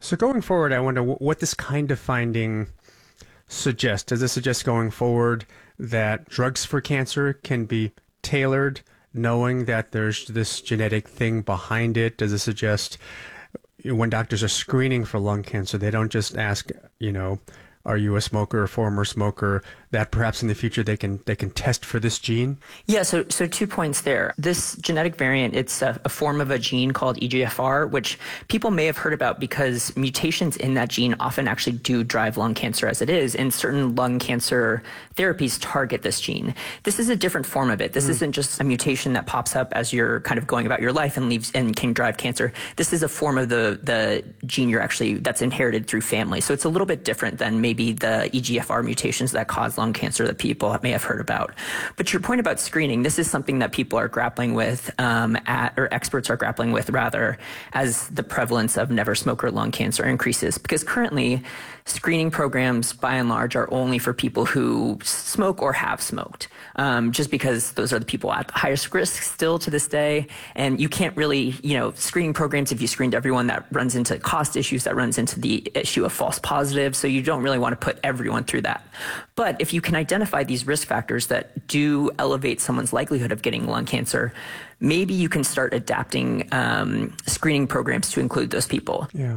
So going forward, I wonder what this kind of finding suggests. Does this suggest going forward that drugs for cancer can be tailored, knowing that there's this genetic thing behind it? Does it suggest when doctors are screening for lung cancer, they don't just ask, are you a smoker or former smoker, that perhaps in the future they can test for this gene? Yeah, so 2 points there. This genetic variant, it's a form of a gene called EGFR, which people may have heard about because mutations in that gene often actually do drive lung cancer as it is, and certain lung cancer therapies target this gene. This is a different form of it. This isn't just a mutation that pops up as you're kind of going about your life and can drive cancer. This is a form of the gene that's inherited through family. So it's a little bit different than maybe the EGFR mutations that cause lung cancer that people may have heard about. But your point about screening, this is something that people are grappling with, or experts are grappling with rather, as the prevalence of never smoker lung cancer increases. Because currently, screening programs, by and large, are only for people who smoke or have smoked, just because those are the people at the highest risk still to this day. And you can't really, screening programs, if you screened everyone, that runs into cost issues, that runs into the issue of false positives. So you don't really want to put everyone through that. But if you can identify these risk factors that do elevate someone's likelihood of getting lung cancer, maybe you can start adapting screening programs to include those people. Yeah.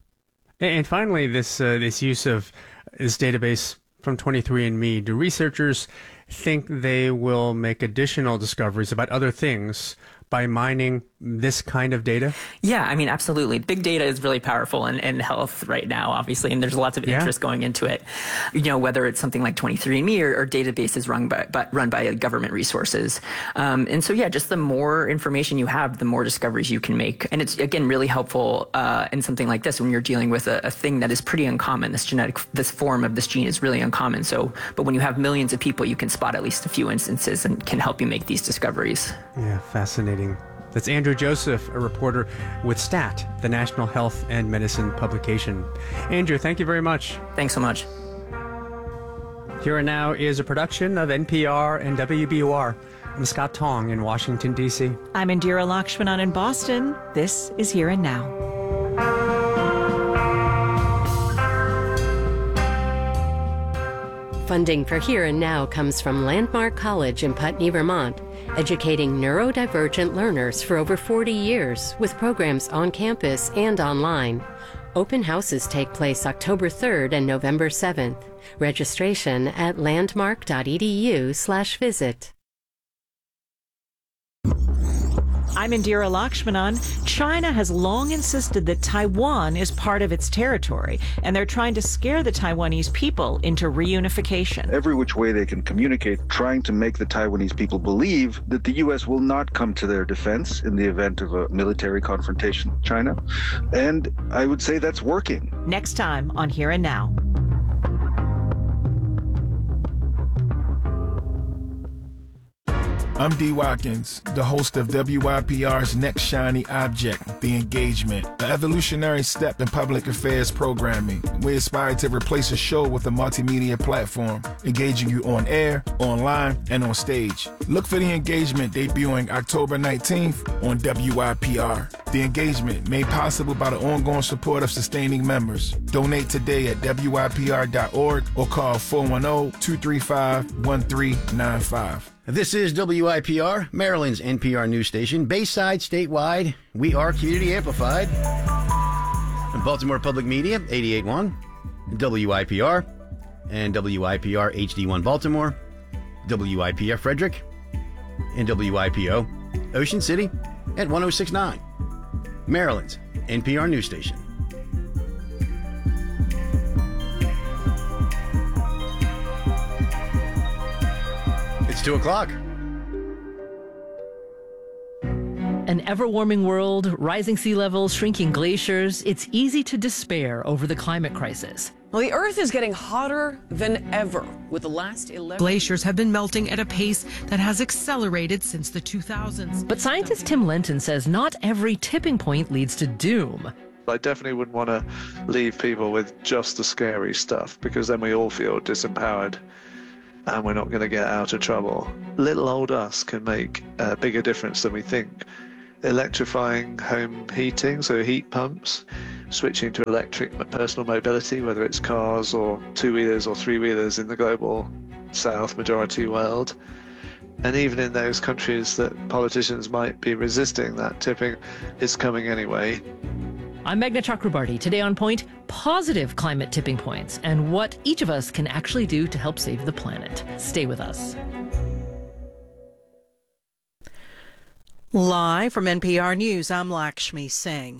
And finally, this use of this database from 23andMe, do researchers think they will make additional discoveries about other things by mining this kind of data? Yeah, absolutely. Big data is really powerful in health right now, obviously, and there's lots of interest going into it. Whether it's something like 23andMe or databases run by government resources. And so, just the more information you have, the more discoveries you can make. And it's, again, really helpful in something like this when you're dealing with a thing that is pretty uncommon. This form of this gene is really uncommon. But when you have millions of people, you can spot at least a few instances and can help you make these discoveries. Yeah, fascinating. That's Andrew Joseph, a reporter with STAT, the National Health and Medicine publication. Andrew, thank you very much. Thanks so much. Here and Now is a production of NPR and WBUR. I'm Scott Tong in Washington, D.C. I'm Indira Lakshmanan in Boston. This is Here and Now. Funding for Here and Now comes from Landmark College in Putney, Vermont, educating neurodivergent learners for over 40 years with programs on campus and online. Open houses take place October 3rd and November 7th. Registration at landmark.edu/visit. I'm Indira Lakshmanan. China has long insisted that Taiwan is part of its territory, and they're trying to scare the Taiwanese people into reunification. Every which way they can communicate, trying to make the Taiwanese people believe that the U.S. will not come to their defense in the event of a military confrontation with China. And I would say that's working. Next time on Here and Now. I'm Dee Watkins, the host of WYPR's Next Shiny Object, The Engagement, an evolutionary step in public affairs programming. We aspire to replace a show with a multimedia platform, engaging you on air, online, and on stage. Look for The Engagement debuting October 19th on WYPR. The Engagement, made possible by the ongoing support of sustaining members. Donate today at WYPR.org or call 410-235-1395. This is WIPR, Maryland's NPR news station. Bayside, statewide, we are community amplified. And Baltimore Public Media, 88.1, WIPR, and WIPR HD1 Baltimore, WIPR Frederick, and WIPO Ocean City at 106.9, Maryland's NPR news station. It's 2 o'clock. An ever-warming world, rising sea levels, shrinking glaciers. It's easy to despair over the climate crisis. Well, the Earth is getting hotter than ever, with the last 11... Glaciers have been melting at a pace that has accelerated since the 2000s. But scientist Tim Lenton says not every tipping point leads to doom. I definitely wouldn't want to leave people with just the scary stuff, because then we all feel disempowered and we're not going to get out of trouble. Little old us can make a bigger difference than we think. electrifying home heating, so heat pumps, switching to electric personal mobility, whether it's cars or two-wheelers or three-wheelers in the global South majority world. And even in those countries that politicians might be resisting that tipping, it's coming anyway. I'm Meghna Chakrabarti. Today on Point, positive climate tipping points and what each of us can actually do to help save the planet. Stay with us. Live from NPR News, I'm Lakshmi Singh.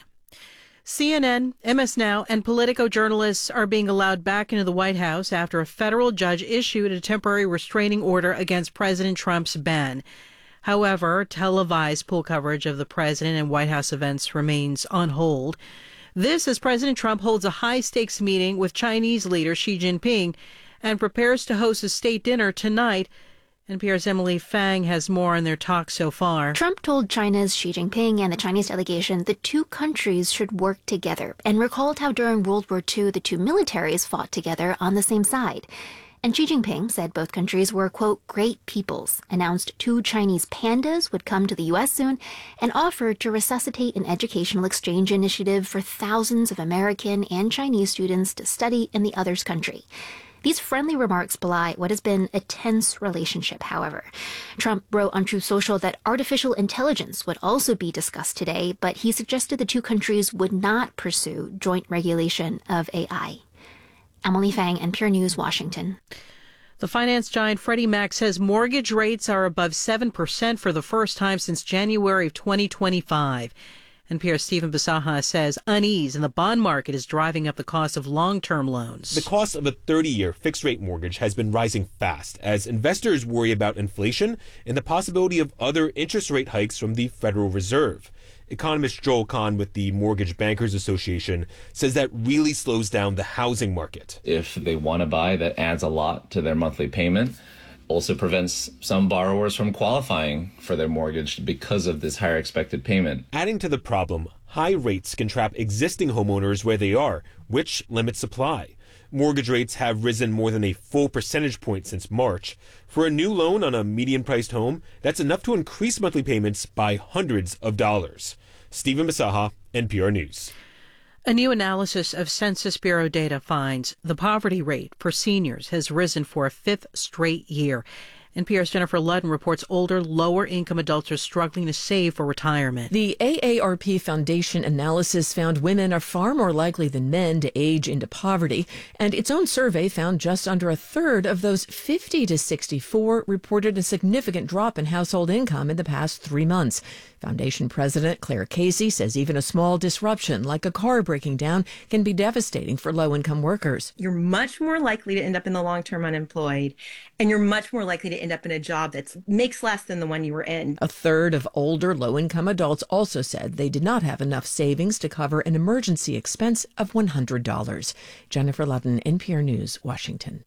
CNN, MS Now, and Politico journalists are being allowed back into the White House after a federal judge issued a temporary restraining order against President Trump's ban. However, televised pool coverage of the president and White House events remains on hold. This as President Trump holds a high-stakes meeting with Chinese leader Xi Jinping and prepares to host a state dinner tonight. NPR's Emily Fang has more on their talk so far. Trump told China's Xi Jinping and the Chinese delegation the two countries should work together and recalled how during World War II the two militaries fought together on the same side. And Xi Jinping said both countries were, quote, great peoples, announced two Chinese pandas would come to the U.S. soon, and offered to resuscitate an educational exchange initiative for thousands of American and Chinese students to study in the other's country. These friendly remarks belie what has been a tense relationship, however. Trump wrote on Truth Social that artificial intelligence would also be discussed today, but he suggested the two countries would not pursue joint regulation of AI. Emily Fang, NPR News, Washington. The finance giant Freddie Mac says mortgage rates are above 7% for the first time since January of 2025. NPR's Stephen Bisaha says unease in the bond market is driving up the cost of long-term loans. The cost of a 30-year fixed-rate mortgage has been rising fast as investors worry about inflation and the possibility of other interest rate hikes from the Federal Reserve. Economist Joel Kahn with the Mortgage Bankers Association says that really slows down the housing market. If they want to buy, that adds a lot to their monthly payment. Also prevents some borrowers from qualifying for their mortgage because of this higher expected payment. Adding to the problem, high rates can trap existing homeowners where they are, which limits supply. Mortgage rates have risen more than a full percentage point since March. For a new loan on a median-priced home, that's enough to increase monthly payments by hundreds of dollars. Stephen Bisaha, NPR News. A new analysis of Census Bureau data finds the poverty rate for seniors has risen for a fifth straight year. NPR's Jennifer Ludden reports older, lower-income adults are struggling to save for retirement. The AARP Foundation analysis found women are far more likely than men to age into poverty, and its own survey found just under a third of those 50 to 64 reported a significant drop in household income in the past 3 months. Foundation President Claire Casey says even a small disruption, like a car breaking down, can be devastating for low-income workers. You're much more likely to end up in the long-term unemployed, and you're much more likely to end up in a job that makes less than the one you were in. A third of older low-income adults also said they did not have enough savings to cover an emergency expense of $100. Jennifer Ludden, NPR News, Washington.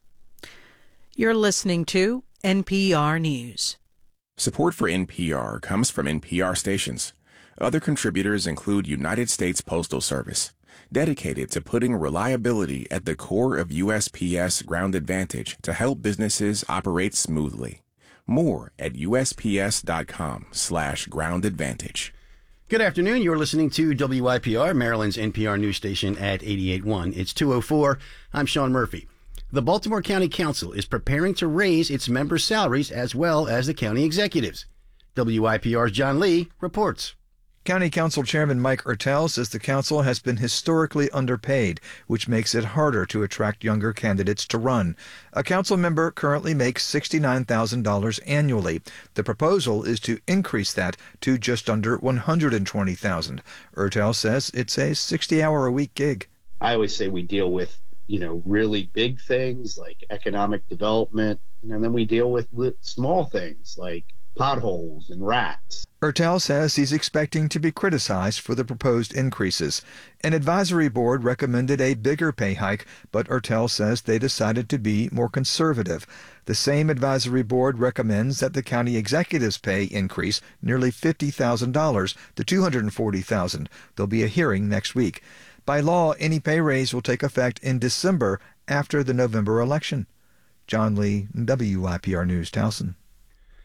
You're listening to NPR News. Support for NPR comes from NPR stations. Other contributors include United States Postal Service, dedicated to putting reliability at the core of USPS Ground Advantage to help businesses operate smoothly. More at USPS.com/Ground Advantage. Good afternoon. You're listening to WIPR, Maryland's NPR news station at 88.1. It's 2:04. I'm Sean Murphy. The Baltimore County Council is preparing to raise its members' salaries as well as the county executives. WIPR's John Lee reports. County Council Chairman Mike Ertel says the council has been historically underpaid, which makes it harder to attract younger candidates to run. A council member currently makes $69,000 annually. The proposal is to increase that to just under $120,000. Ertel says it's a 60-hour-a-week gig. I always say we deal with really big things like economic development, and then we deal with small things like potholes and rats. Ertel says he's expecting to be criticized for the proposed increases. An advisory board recommended a bigger pay hike, but Ertel says they decided to be more conservative. The same advisory board recommends that the county executive's pay increase nearly $50,000 to $240,000. There'll be a hearing next week. By law, any pay raise will take effect in December after the November election. John Lee, WIPR News, Towson.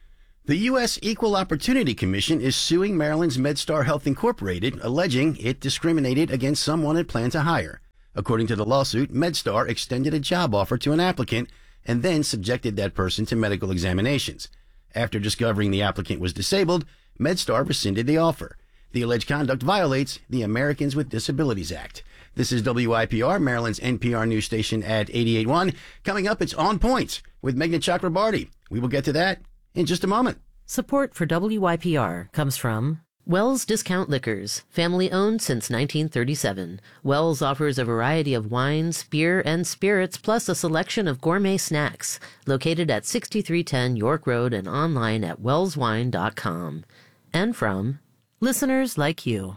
The U.S. Equal Opportunity Commission is suing Maryland's MedStar Health Incorporated, alleging it discriminated against someone it planned to hire. According to the lawsuit, MedStar extended a job offer to an applicant and then subjected that person to medical examinations. After discovering the applicant was disabled, MedStar rescinded the offer. The alleged conduct violates the Americans with Disabilities Act. This is WIPR, Maryland's NPR news station at 88.1. Coming up, it's On Point with Meghna Chakrabarti. We will get to that in just a moment. Support for WYPR comes from Wells Discount Liquors, family owned since 1937. Wells offers a variety of wines, beer, and spirits, plus a selection of gourmet snacks. Located at 6310 York Road and online at wellswine.com. And from listeners like you.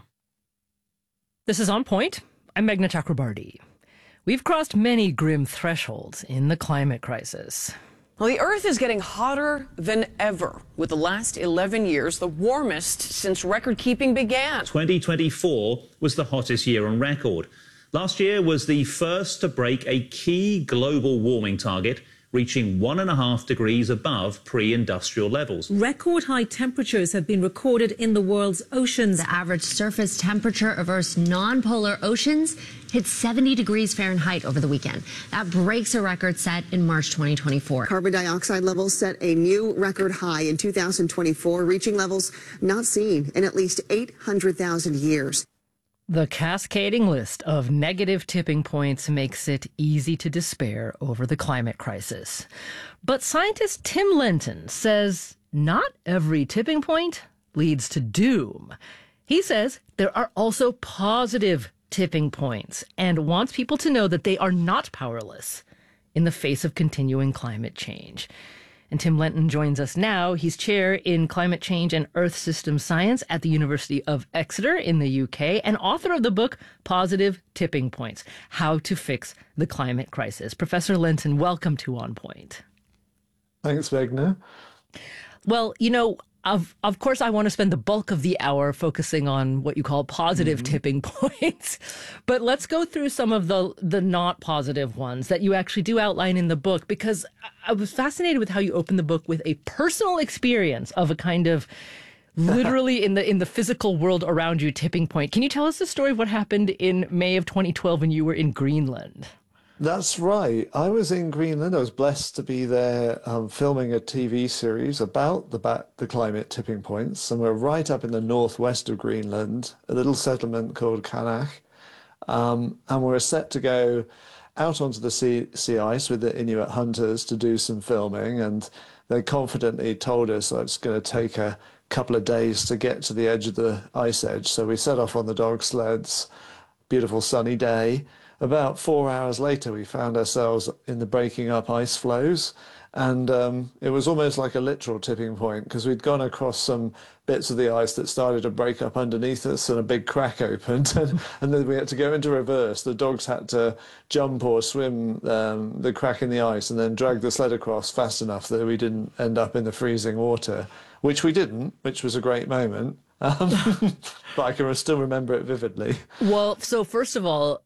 This is On Point. I'm Meghna Chakrabarti. We've crossed many grim thresholds in the climate crisis. Well, the Earth is getting hotter than ever, with the last 11 years the warmest since record-keeping began. 2024 was the hottest year on record. Last year was the first to break a key global warming target, reaching 1.5 degrees above pre-industrial levels. Record high temperatures have been recorded in the world's oceans. The average surface temperature of Earth's non-polar oceans hit 70 degrees Fahrenheit over the weekend. That breaks a record set in March 2024. Carbon dioxide levels set a new record high in 2024, reaching levels not seen in at least 800,000 years. The cascading list of negative tipping points makes it easy to despair over the climate crisis. But scientist Tim Lenton says not every tipping point leads to doom. He says there are also positive tipping points and wants people to know that they are not powerless in the face of continuing climate change. And Tim Lenton joins us now. He's chair in climate change and earth system science at the University of Exeter in the UK and author of the book Positive Tipping Points, How to Fix the Climate Crisis. Professor Lenton, welcome to On Point. Thanks, Meghna. Well, you know, of course, I want to spend the bulk of the hour focusing on what you call positive tipping points. But let's go through some of the not positive ones that you actually do outline in the book, because I was fascinated with how you open the book with a personal experience of a kind of literally in the physical world around you tipping point. Can you tell us the story of what happened in May of 2012 when you were in Greenland? That's right. I was in Greenland. I was blessed to be there filming a TV series about the climate tipping points. And we're right up in the northwest of Greenland, a little settlement called Kanach. And we're set to go out onto the sea ice with the Inuit hunters to do some filming. And they confidently told us that it's going to take a couple of days to get to the edge of the ice edge. So we set off on the dog sleds, beautiful sunny day. About 4 hours later, we found ourselves in the breaking up ice floes. And it was almost like a literal tipping point, because we'd gone across some bits of the ice that started to break up underneath us and a big crack opened. And then we had to go into reverse. The dogs had to jump or swim the crack in the ice and then drag the sled across fast enough that we didn't end up in the freezing water, which we didn't, which was a great moment. But I can still remember it vividly. Well, so first of all,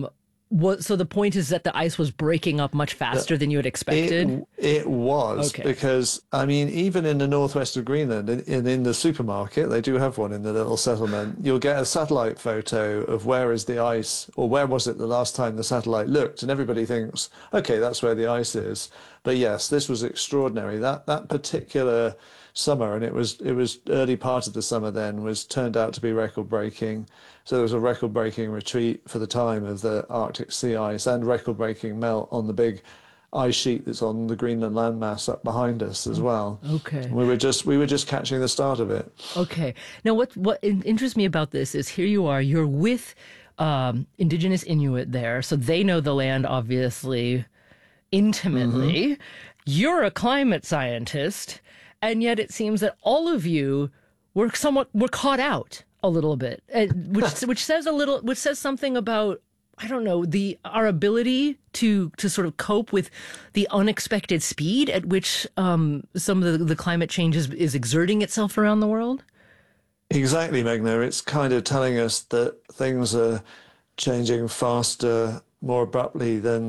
so the point is that the ice was breaking up much faster than you had expected? It was, okay. Because, I mean, even in the northwest of Greenland, in the supermarket, they do have one in the little settlement, you'll get a satellite photo of where is the ice, or where was it the last time the satellite looked, and everybody thinks, okay, that's where the ice is. But yes, this was extraordinary. That particular summer, and it was early part of the summer then, turned out to be record-breaking. So there was a record-breaking retreat for the time of the Arctic sea ice and record-breaking melt on the big ice sheet that's on the Greenland landmass up behind us as well. Okay. We were just catching the start of it. Okay. Now, what interests me about this is here you are, you're with indigenous Inuit there, so they know the land obviously intimately. Mm-hmm. You're a climate scientist, and yet it seems that all of you were caught out a little bit, which says something about, I don't know, our ability to sort of cope with the unexpected speed at which some of the climate change is exerting itself around the world. Exactly, Meghna. It's kind of telling us that things are changing faster, more abruptly than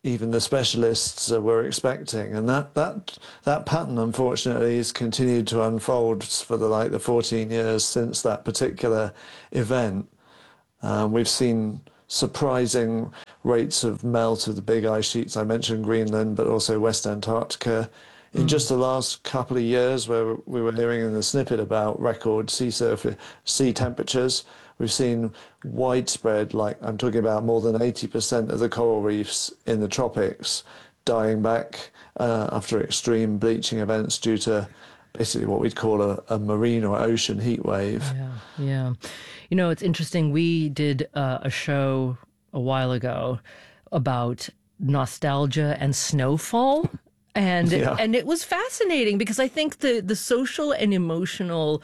even the specialists were expecting. And that pattern, unfortunately, has continued to unfold for the 14 years since that particular event. We've seen surprising rates of melt of the big ice sheets. I mentioned Greenland, but also West Antarctica. In just the last couple of years, where we were hearing in the snippet about record sea temperatures, we've seen widespread, like I'm talking about more than 80% of the coral reefs in the tropics dying back after extreme bleaching events due to basically what we'd call a marine or ocean heat wave. Yeah. You know, it's interesting. We did a show a while ago about nostalgia and snowfall. And it was fascinating because I think the social and emotional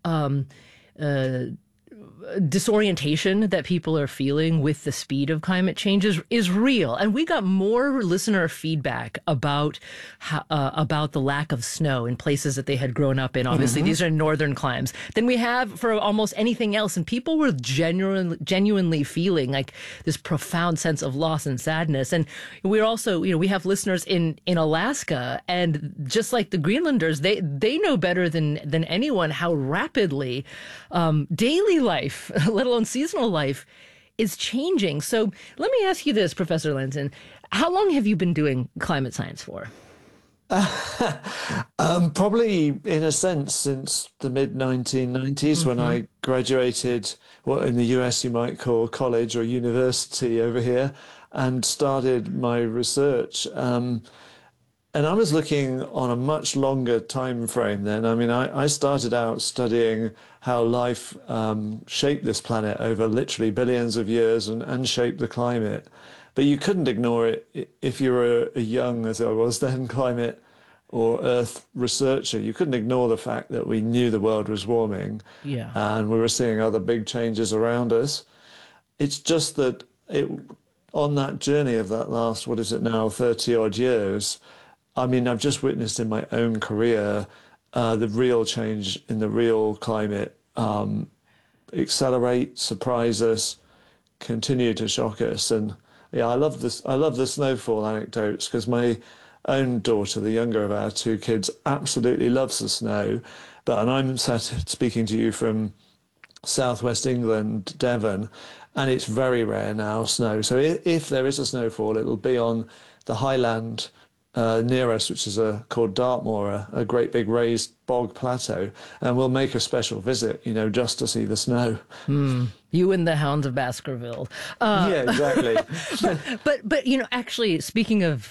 disorientation that people are feeling with the speed of climate change is real. And we got more listener feedback about the lack of snow in places that they had grown up in. Obviously, these are northern climes than we have for almost anything else. And people were genuinely feeling like this profound sense of loss and sadness. And we're also, we have listeners in Alaska, and just like the Greenlanders, they know better than anyone how rapidly daily life, let alone seasonal life, is changing. So let me ask you this, Professor Linton. How long have you been doing climate science for? Probably, in a sense, since the mid-1990s when I graduated what in the US you might call college or university over here, and started my research. And I was looking on a much longer time frame then. I mean, I started out studying how life shaped this planet over literally billions of years and shaped the climate. But you couldn't ignore it if you were a young, as I was then, climate or Earth researcher. You couldn't ignore the fact that we knew the world was warming. Yeah. And we were seeing other big changes around us. It's just that on that journey of that last, 30-odd years, I mean, I've just witnessed in my own career the real change in the real climate accelerate, surprise us, continue to shock us. And yeah, I love this. I love the snowfall anecdotes because my own daughter, the younger of our two kids, absolutely loves the snow. And I'm speaking to you from southwest England, Devon, and it's very rare now, snow. So if there is a snowfall, it'll be on the highland near us, which is called Dartmoor, a great big raised bog plateau, and we'll make a special visit, just to see the snow. You and the Hounds of Baskerville. Yeah, exactly. but actually, speaking of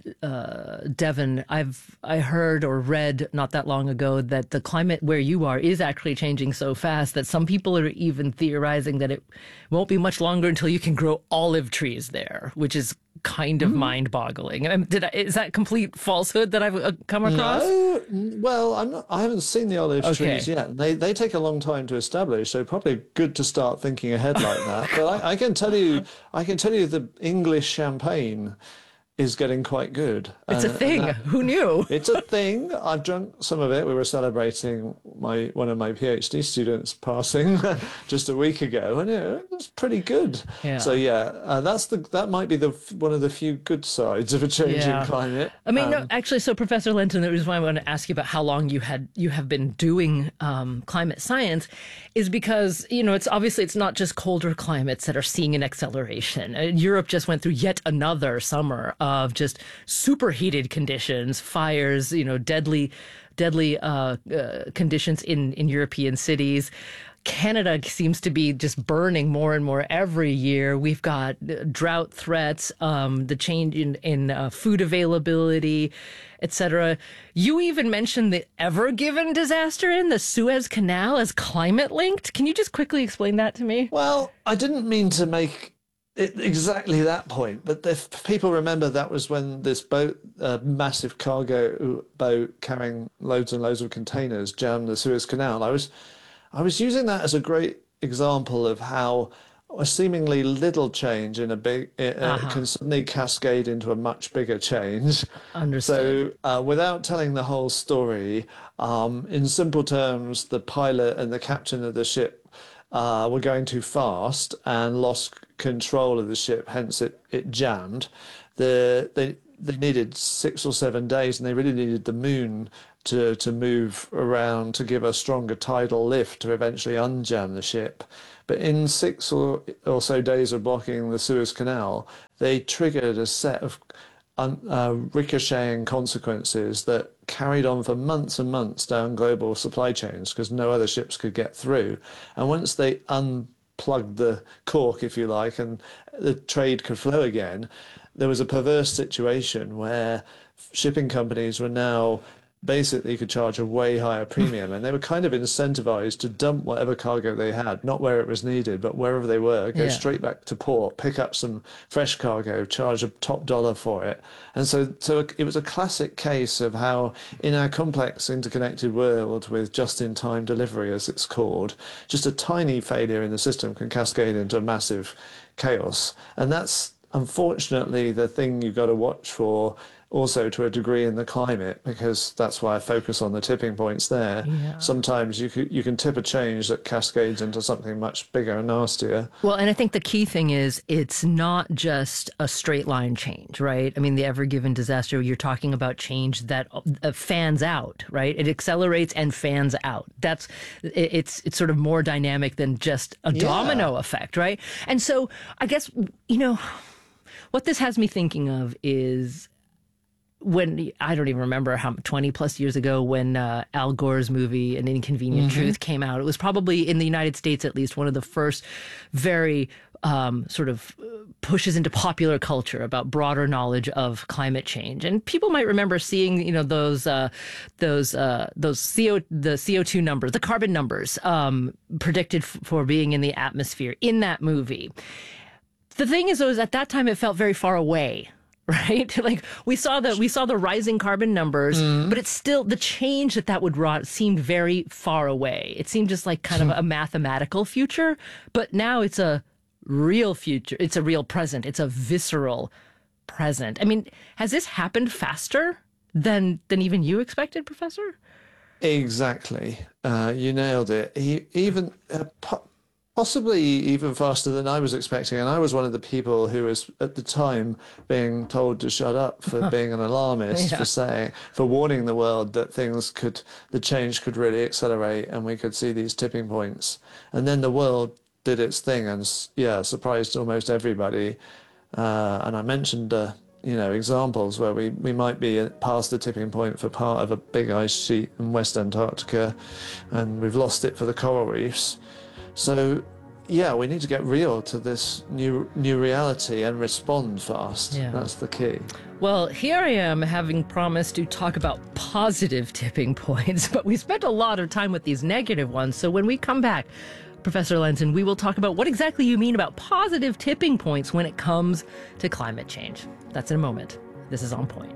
Devon, I heard or read not that long ago that the climate where you are is actually changing so fast that some people are even theorizing that it won't be much longer until you can grow olive trees there, which is kind of mind-boggling. Is that complete falsehood that I've come across? No, well, I haven't seen the olive trees yet. They take a long time to establish, so probably good to start thinking ahead like that. But I can tell you the English champagne is getting quite good. It's a thing. Who knew? It's a thing. I've drunk some of it. We were celebrating one of my PhD students passing just a week ago, and it was pretty good. Yeah. So that might be one of the few good sides of a changing climate. I mean, no, actually, so Professor Linton, the reason why I want to ask you about how long you have been doing climate science is because it's not just colder climates that are seeing an acceleration. Europe just went through yet another summer of just superheated conditions, fires, deadly conditions in European cities. Canada seems to be just burning more and more every year. We've got drought threats, the change in food availability, etc. You even mentioned the Ever Given disaster in the Suez Canal as climate linked. Can you just quickly explain that to me? Well, I didn't mean to make exactly that point, but if people remember, that was when this boat, a massive cargo boat carrying loads and loads of containers, jammed the Suez Canal. I was using that as a great example of how a seemingly little change in a big can suddenly cascade into a much bigger change. Understood. So without telling the whole story, in simple terms, the pilot and the captain of the ship were going too fast and lost control of the ship, hence it jammed. They needed 6 or 7 days, and they really needed the moon to move around to give a stronger tidal lift to eventually unjam the ship. But in 6 or so days of blocking the Suez Canal, they triggered a set of ricocheting consequences that carried on for months and months down global supply chains because no other ships could get through. And once they unplugged the cork, if you like, and the trade could flow again, there was a perverse situation where shipping companies were now basically could charge a way higher premium, and they were kind of incentivized to dump whatever cargo they had, not where it was needed, but wherever they were, go straight back to port, pick up some fresh cargo, charge a top dollar for it. And so it was a classic case of how in our complex interconnected world with just-in-time delivery, as it's called, just a tiny failure in the system can cascade into massive chaos. And that's unfortunately the thing you've got to watch for also to a degree in the climate, because that's why I focus on the tipping points there. Yeah. Sometimes you can tip a change that cascades into something much bigger and nastier. Well, and I think the key thing is it's not just a straight line change, right? I mean, the Ever Given disaster, you're talking about change that fans out, right? It accelerates and fans out. It's sort of more dynamic than just a domino effect, right? And so I guess, what this has me thinking of is when, I don't even remember how 20 plus years ago, when Al Gore's movie An Inconvenient Truth came out. It was probably, in the United States at least, one of the first very sort of pushes into popular culture about broader knowledge of climate change. And people might remember seeing, those CO2 numbers, the carbon numbers predicted for being in the atmosphere in that movie. The thing is, at that time, it felt very far away. Right? Like we saw the rising carbon numbers, but it's still the change that would wrought seemed very far away. It seemed just like kind of a mathematical future, but now it's a real future. It's a real present. It's a visceral present. I mean, has this happened faster than even you expected, Professor? Exactly. You nailed it. Possibly even faster than I was expecting. And I was one of the people who was at the time being told to shut up for being an alarmist, for warning the world that the change could really accelerate and we could see these tipping points. And then the world did its thing and surprised almost everybody. And I mentioned examples where we might be past the tipping point for part of a big ice sheet in West Antarctica, and we've lost it for the coral reefs. So, we need to get real to this new reality and respond fast. Yeah. That's the key. Well, here I am having promised to talk about positive tipping points, but we spent a lot of time with these negative ones. So when we come back, Professor Lenton, we will talk about what exactly you mean about positive tipping points when it comes to climate change. That's in a moment. This is On Point.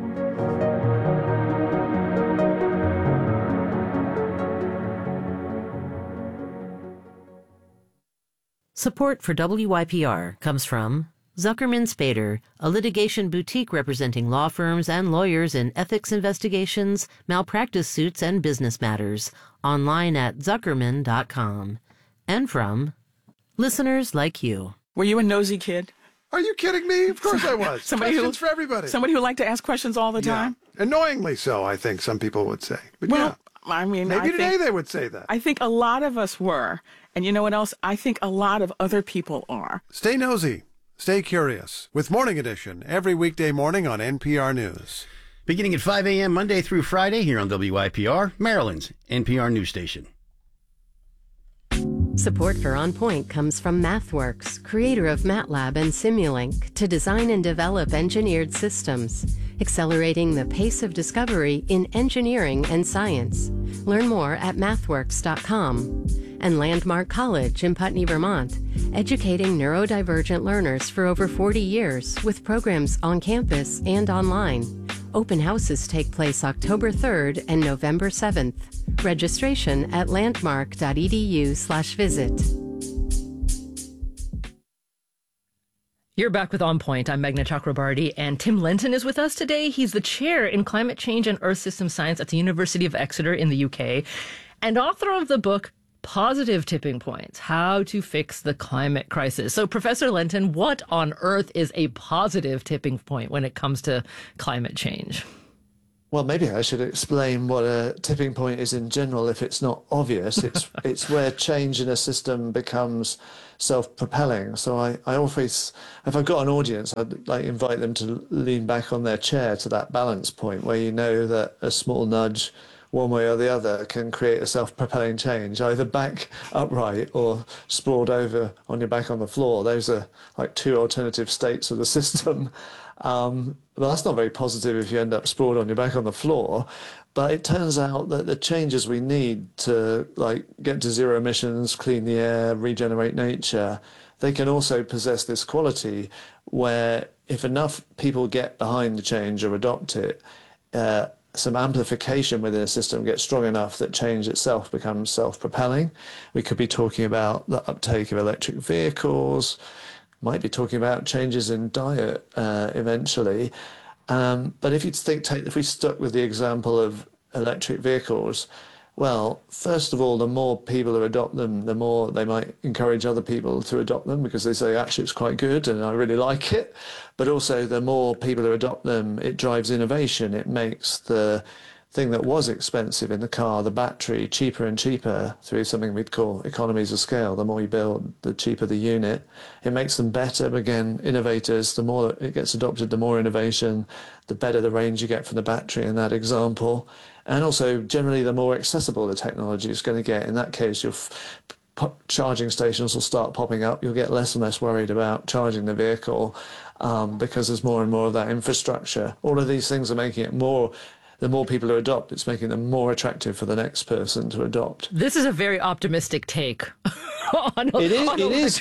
Support for WYPR comes from Zuckerman Spader, a litigation boutique representing law firms and lawyers in ethics investigations, malpractice suits, and business matters. Online at Zuckerman.com. And from listeners like you. Were you a nosy kid? Are you kidding me? Of course I was. Questions for everybody. Somebody who liked to ask questions all the time? Annoyingly so, I think some people would say. But I mean, maybe today they would say that. I think a lot of us were. And you know what else? I think a lot of other people are. Stay nosy. Stay curious. With Morning Edition, every weekday morning on NPR News. Beginning at 5 a.m. Monday through Friday here on WYPR, Maryland's NPR news station. Support for On Point comes from MathWorks, creator of MATLAB and Simulink, to design and develop engineered systems, accelerating the pace of discovery in engineering and science. Learn more at mathworks.com. And Landmark College in Putney, Vermont, educating neurodivergent learners for over 40 years with programs on campus and online. Open houses take place October 3rd and November 7th. Registration at landmark.edu/visit. You're back with On Point. I'm Meghna Chakrabarty, and Tim Lenton is with us today. He's the chair in climate change and earth system science at the University of Exeter in the UK, and author of the book positive tipping points, how to fix the climate crisis. So, Professor Lenton, what on earth is a positive tipping point when it comes to climate change? Well, maybe I should explain what a tipping point is in general if it's not obvious. It's where change in a system becomes self-propelling. So I always, if I've got an audience, I'd like invite them to lean back on their chair to that balance point where you know that a small nudge one way or the other can create a self-propelling change, either back upright or sprawled over on your back on the floor. Those are like two alternative states of the system. Well, that's not very positive if you end up sprawled on your back on the floor. But it turns out that the changes we need to get to zero emissions, clean the air, regenerate nature, they can also possess this quality where if enough people get behind the change or adopt it, some amplification within a system gets strong enough that change itself becomes self-propelling. We could be talking about the uptake of electric vehicles, might be talking about changes in diet eventually. But if we stuck with the example of electric vehicles, well, first of all, the more people who adopt them, the more they might encourage other people to adopt them because they say, actually, it's quite good and I really like it. But also, the more people who adopt them, it drives innovation. It makes the thing that was expensive in the car, the battery, cheaper and cheaper through something we'd call economies of scale. The more you build, the cheaper the unit. It makes them better. Again, innovators, the more it gets adopted, the more innovation, the better the range you get from the battery in that example. And also, generally, the more accessible the technology is going to get. In that case, your charging stations will start popping up. You'll get less and less worried about charging the vehicle because there's more and more of that infrastructure. All of these things are making it more. The more people who adopt, it's making them more attractive for the next person to adopt. This is a very optimistic take. It is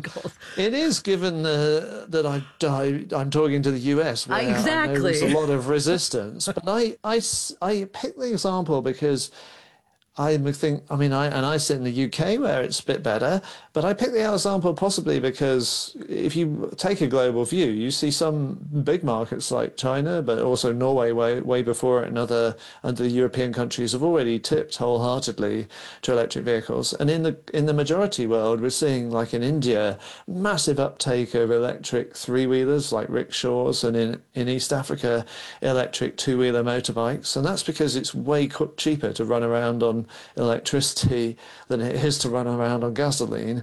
given that I'm talking to the US, where exactly. I know there's a lot of resistance. But I picked the example because I sit in the UK where it's a bit better, but I picked the example possibly because if you take a global view, you see some big markets like China, but also Norway way before it, and other European countries have already tipped wholeheartedly to electric vehicles. And in the majority world, we're seeing, like in India, massive uptake of electric three-wheelers like rickshaws, and in East Africa, electric two-wheeler motorbikes. And that's because it's way cheaper to run around on electricity than it is to run around on gasoline.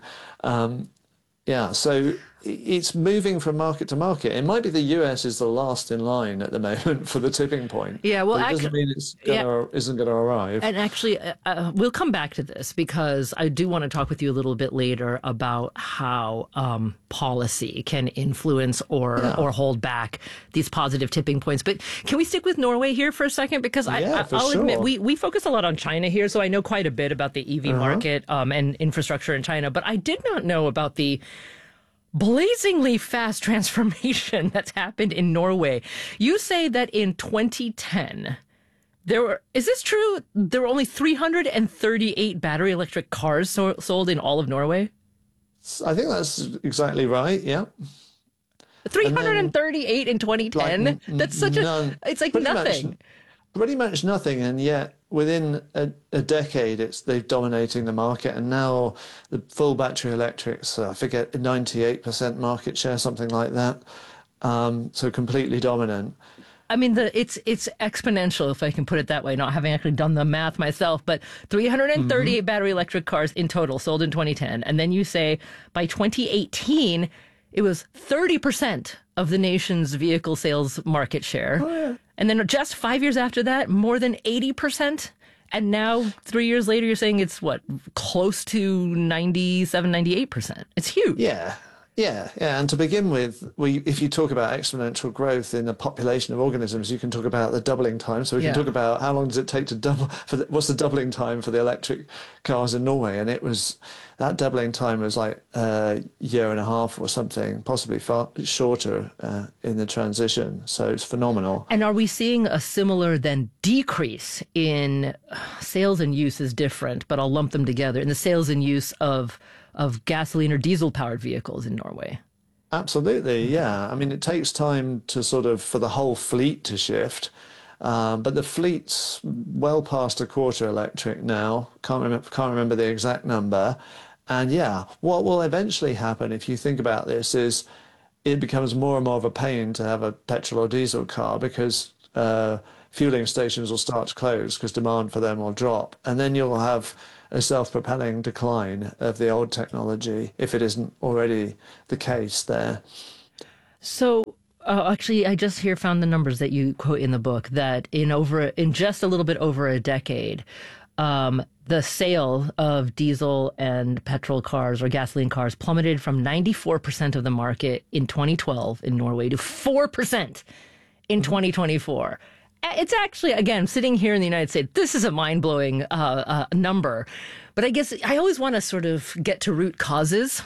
So it's moving from market to market. It might be the US is the last in line at the moment for the tipping point. Yeah, well, but it doesn't mean isn't going to arrive. And actually, we'll come back to this because I do want to talk with you a little bit later about how policy can influence or hold back these positive tipping points. But can we stick with Norway here for a second? Because I'll admit, we focus a lot on China here, so I know quite a bit about the EV market and infrastructure in China. But I did not know about the blazingly fast transformation that's happened in Norway. You say that in 2010, is this true? There were only 338 battery electric cars sold in all of Norway? I think that's exactly right, yeah. 338 in 2010? That's such it's like nothing. Pretty much nothing, and yet within a decade, they've dominating the market, and now the full battery electrics, I forget, 98% market share, something like that. So completely dominant. I mean, it's exponential, if I can put it that way, not having actually done the math myself, but 338 battery electric cars in total sold in 2010. And then you say by 2018, it was 30% of the nation's vehicle sales market share. Oh, yeah. And then just 5 years after that, more than 80%. And now 3 years later, you're saying it's close to 97, 98%. It's huge. Yeah. And to begin with, if you talk about exponential growth in a population of organisms, you can talk about the doubling time. So we can talk about how long does it take to double, what's the doubling time for the electric cars in Norway? And that doubling time was like a year and a half or something, possibly far shorter in the transition. So it's phenomenal. And are we seeing a similar then decrease in sales and use is different, but I'll lump them together, in the sales and use of gasoline or diesel-powered vehicles in Norway? Absolutely, yeah. I mean, it takes time to for the whole fleet to shift. But the fleet's well past a quarter electric now. Can't remember the exact number. And yeah, what will eventually happen, if you think about this, is it becomes more and more of a pain to have a petrol or diesel car, because fueling stations will start to close because demand for them will drop. And then you'll have a self-propelling decline of the old technology, if it isn't already the case there. So actually, I just found the numbers that you quote in the book, that in just a little bit over a decade, the sale of diesel and petrol cars or gasoline cars plummeted from 94% of the market in 2012 in Norway to 4% in 2024. It's actually, again, sitting here in the United States, this is a mind-blowing number. But I guess I always want to sort of get to root causes.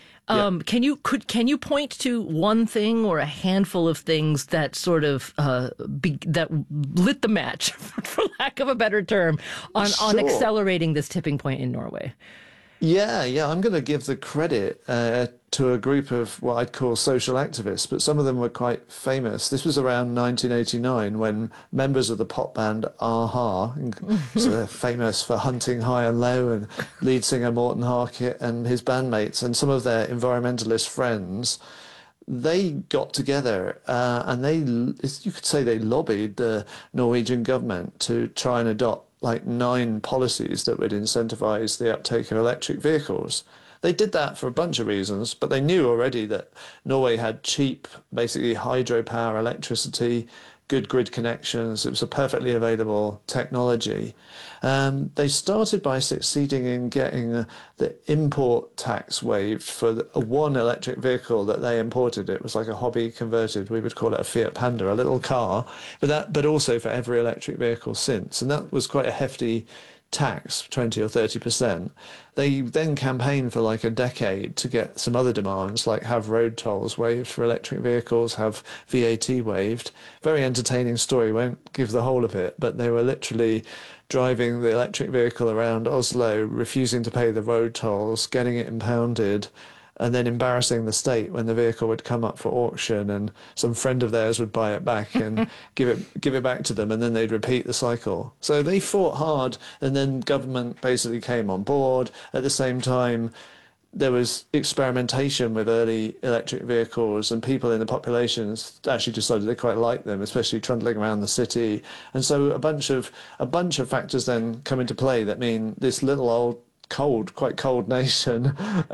Can you point to one thing or a handful of things that sort of that lit the match, for lack of a better term, on accelerating this tipping point in Norway? Yeah, I'm going to give the credit to a group of what I'd call social activists, but some of them were quite famous. This was around 1989 when members of the pop band a-ha, so they're famous for Hunting High and Low, and lead singer Morten Harket and his bandmates and some of their environmentalist friends, they got together and you could say they lobbied the Norwegian government to try and adopt like 9 policies that would incentivize the uptake of electric vehicles. They did that for a bunch of reasons, but they knew already that Norway had cheap, basically hydropower electricity, good grid connections. It was a perfectly available technology. They started by succeeding in getting the import tax waived for one electric vehicle that they imported. It was like a hobby converted, we would call it a Fiat Panda, a little car, but also for every electric vehicle since. And that was quite a hefty tax, 20 or 30%. They then campaigned for like a decade to get some other demands, like have road tolls waived for electric vehicles, have VAT waived. Very entertaining story, won't give the whole of it, but they were literally driving the electric vehicle around Oslo, refusing to pay the road tolls, getting it impounded, and then embarrassing the state when the vehicle would come up for auction and some friend of theirs would buy it back and give it back to them, and then they'd repeat the cycle. So they fought hard, and then government basically came on board. At the same time, there was experimentation with early electric vehicles, and people in the populations actually decided they quite liked them, especially trundling around the city. And so a bunch of factors then come into play that mean this little old quite cold nation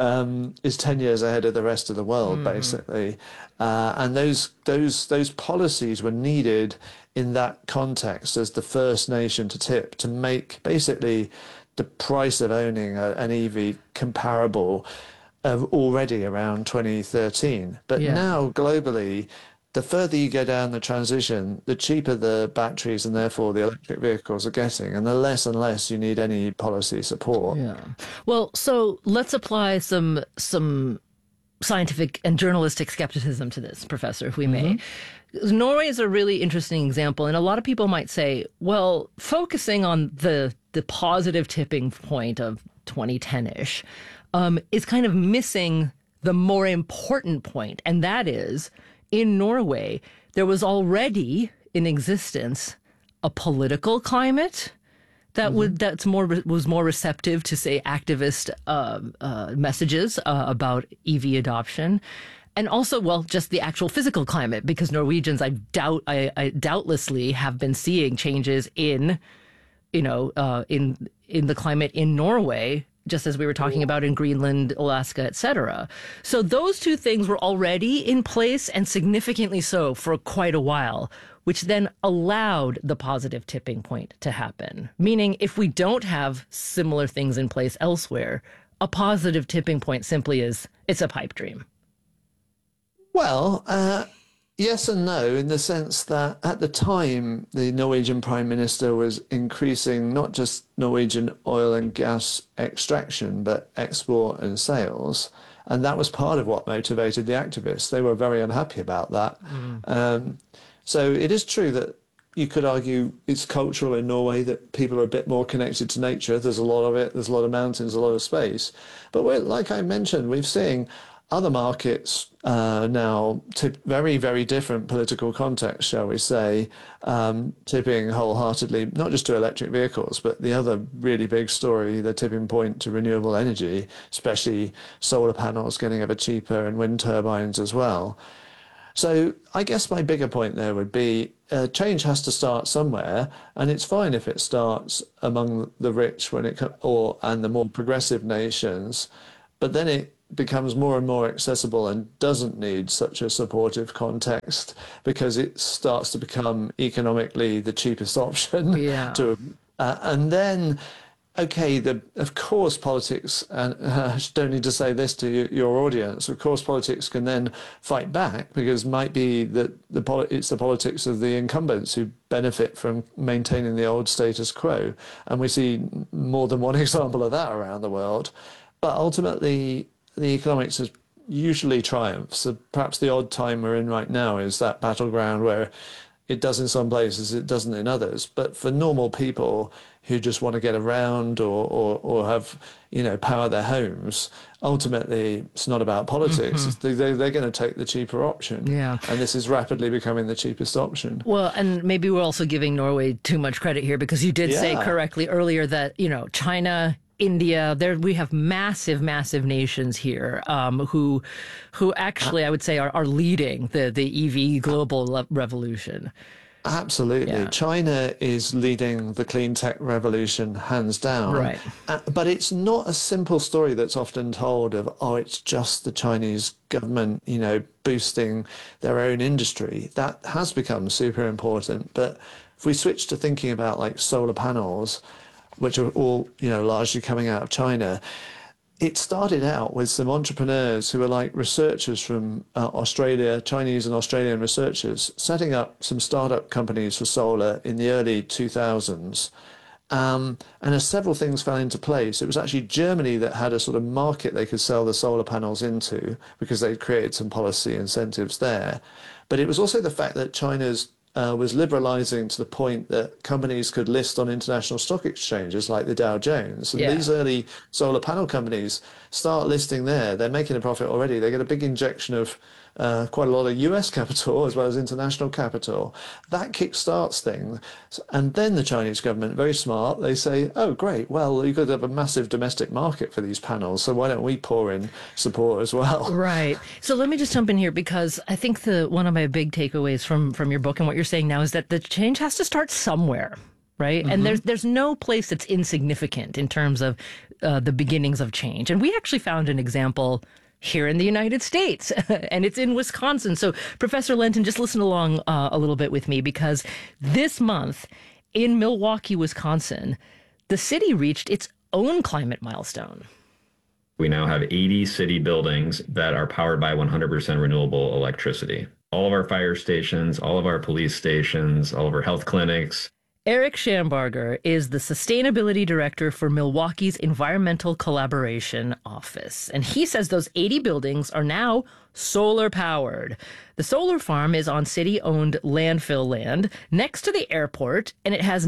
is 10 years ahead of the rest of the world, basically. And those policies were needed in that context as the first nation to tip, to make basically the price of owning an EV comparable already around 2013. But now globally, the further you go down the transition, the cheaper the batteries and therefore the electric vehicles are getting, and the less and less you need any policy support. Yeah. Well, so let's apply some scientific and journalistic skepticism to this, Professor, if we may. Norway is a really interesting example, and a lot of people might say, well, focusing on the positive tipping point of 2010-ish is kind of missing the more important point, and that is, in Norway, there was already in existence a political climate that was more receptive to, say, activist messages about EV adoption, and also, well, just the actual physical climate, because Norwegians, I doubtlessly have been seeing changes in the climate in Norway, just as we were talking about in Greenland, Alaska, etc. So those two things were already in place, and significantly so, for quite a while, which then allowed the positive tipping point to happen. Meaning, if we don't have similar things in place elsewhere, a positive tipping point simply it's a pipe dream. Well, yes and no, in the sense that at the time, the Norwegian Prime Minister was increasing not just Norwegian oil and gas extraction, but export and sales. And that was part of what motivated the activists. They were very unhappy about that. So it is true that you could argue it's cultural in Norway that people are a bit more connected to nature. There's a lot of it. There's a lot of mountains, a lot of space. But like I mentioned, we've seen Other markets now tip very, very different political context, shall we say, tipping wholeheartedly, not just to electric vehicles, but the other really big story, the tipping point to renewable energy, especially solar panels getting ever cheaper and wind turbines as well. So I guess my bigger point there would be change has to start somewhere, and it's fine if it starts among the rich and the more progressive nations, but then it becomes more and more accessible and doesn't need such a supportive context because it starts to become economically the cheapest option. Yeah. And then, okay, of course politics, and I don't need to say this to your audience, of course politics can then fight back because it might be that it's the politics of the incumbents who benefit from maintaining the old status quo. And we see more than one example of that around the world. But ultimately, the economics has usually triumphs. So perhaps the odd time we're in right now is that battleground where it does in some places, it doesn't in others. But for normal people who just want to get around or have, power their homes, ultimately it's not about politics. Mm-hmm. They're going to take the cheaper option. Yeah. And this is rapidly becoming the cheapest option. Well, and maybe we're also giving Norway too much credit here because you did say correctly earlier that, China, India, we have massive nations here who actually, I would say, are leading the EV global revolution. Absolutely. Yeah. China is leading the clean tech revolution hands down. Right. But it's not a simple story that's often told of, it's just the Chinese government, boosting their own industry. That has become super important. But if we switch to thinking about like solar panels, which are all, largely coming out of China, it started out with some entrepreneurs who were like researchers from Australia, Chinese and Australian researchers, setting up some startup companies for solar in the early 2000s. And as several things fell into place, it was actually Germany that had a sort of market they could sell the solar panels into because they'd created some policy incentives there. But it was also the fact that China's was liberalizing to the point that companies could list on international stock exchanges like the Dow Jones. And these early solar panel companies start listing there. They're making a profit already. They get a big injection of quite a lot of US capital as well as international capital. That kickstarts things. And then the Chinese government, very smart, they say, oh, great, well, you've got to have a massive domestic market for these panels, so why don't we pour in support as well? Right. So let me just jump in here because I think one of my big takeaways from your book and what you're saying now is that the change has to start somewhere. Right. Mm-hmm. And there's no place that's insignificant in terms of the beginnings of change. And we actually found an example here in the United States, and it's in Wisconsin. So, Professor Lenton, just listen along a little bit with me, because this month in Milwaukee, Wisconsin, the city reached its own climate milestone. We now have 80 city buildings that are powered by 100% renewable electricity. All of our fire stations, all of our police stations, all of our health clinics. Eric Schambarger is the Sustainability Director for Milwaukee's Environmental Collaboration Office. And he says those 80 buildings are now solar powered. The solar farm is on city-owned landfill land next to the airport, and it has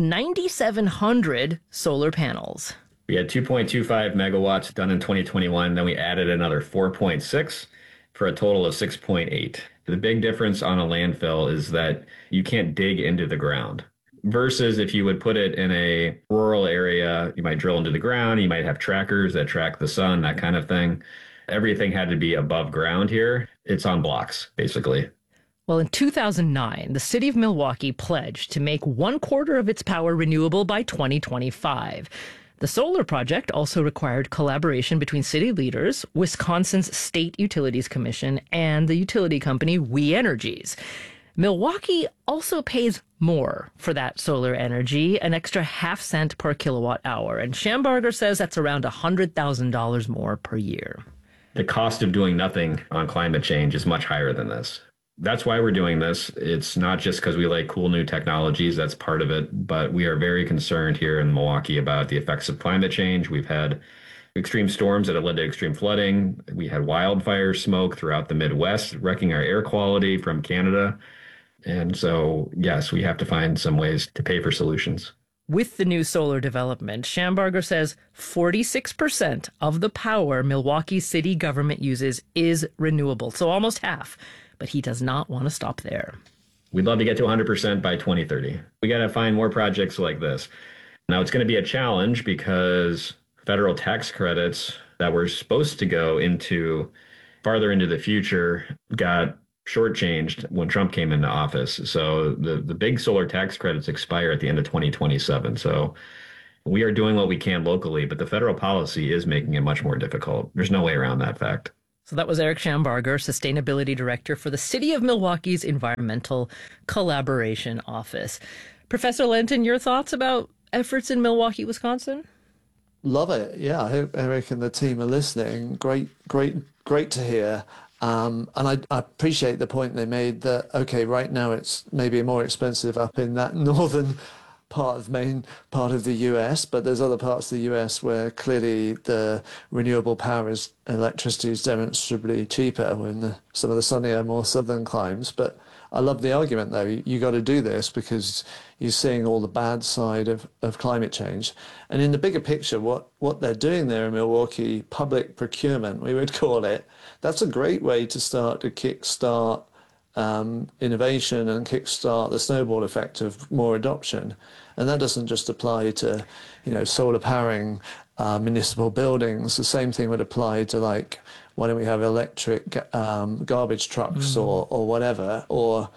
9,700 solar panels. We had 2.25 megawatts done in 2021. Then we added another 4.6 for a total of 6.8. The big difference on a landfill is that you can't dig into the ground. Versus if you would put it in a rural area, you might drill into the ground, you might have trackers that track the sun, that kind of thing. Everything had to be above ground here. It's on blocks, basically. Well, in 2009, the city of Milwaukee pledged to make 1/4 of its power renewable by 2025. The solar project also required collaboration between city leaders, Wisconsin's State Utilities Commission, and the utility company We Energies. Milwaukee also pays more for that solar energy, an extra 0.5 cents per kilowatt hour. And Schambarger says that's around $100,000 more per year. The cost of doing nothing on climate change is much higher than this. That's why we're doing this. It's not just because we like cool new technologies. That's part of it. But we are very concerned here in Milwaukee about the effects of climate change. We've had extreme storms that have led to extreme flooding. We had wildfire smoke throughout the Midwest, wrecking our air quality from Canada. And so, yes, we have to find some ways to pay for solutions. with the new solar development, Schambarger says 46% of the power Milwaukee city government uses is renewable, so almost half. But he does not want to stop there. We'd love to get to 100% by 2030. We got to find more projects like this. Now, it's going to be a challenge because federal tax credits that were supposed to go into farther into the future got shortchanged when Trump came into office. So the big solar tax credits expire at the end of 2027. So we are doing what we can locally, but the federal policy is making it much more difficult. There's no way around that fact. So that was Eric Schambarger, Sustainability Director for the City of Milwaukee's Environmental Collaboration Office. Professor Linton, your thoughts about efforts in Milwaukee, Wisconsin? Love it. Yeah, I hope Eric and the team are listening. Great to hear. And I appreciate the point they made that, okay, right now it's maybe more expensive up in that northern main part of the US, but there's other parts of the US where clearly the renewable power electricity is demonstrably cheaper in some of the sunnier, more southern climes. But I love the argument, though. You got to do this because you're seeing all the bad side of climate change. And in the bigger picture, what they're doing there in Milwaukee, public procurement, we would call it, that's a great way to start to kickstart innovation and kickstart the snowball effect of more adoption. And that doesn't just apply to, solar powering municipal buildings. The same thing would apply to, like, why don't we have electric garbage trucks or whatever, or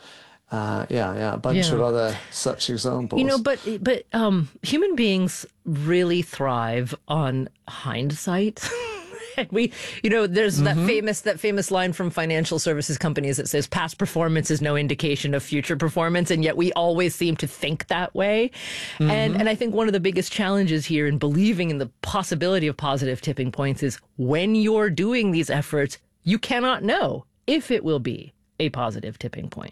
a bunch of other such examples. But human beings really thrive on hindsight. There's that famous line from financial services companies that says past performance is no indication of future performance, and yet we always seem to think that way. And I think one of the biggest challenges here in believing in the possibility of positive tipping points is when you're doing these efforts, you cannot know if it will be a positive tipping point.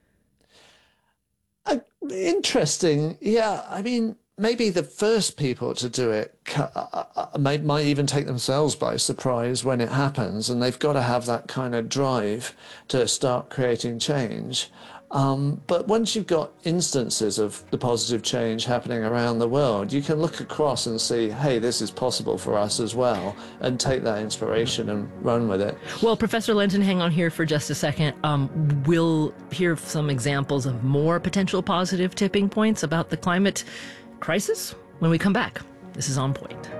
Interesting. Yeah, I mean, maybe the first people to do it might even take themselves by surprise when it happens, and they've got to have that kind of drive to start creating change. But once you've got instances of the positive change happening around the world, you can look across and see, hey, this is possible for us as well, and take that inspiration and run with it. Well, Professor Linton, hang on here for just a second. We'll hear some examples of more potential positive tipping points about the climate crisis when we come back. This is On Point.